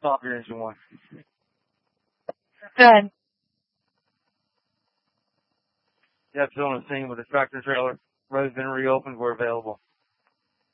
Stop your engine one. Good. Yeah, still on the scene with the tractor trailer. Road's been reopened. We're available.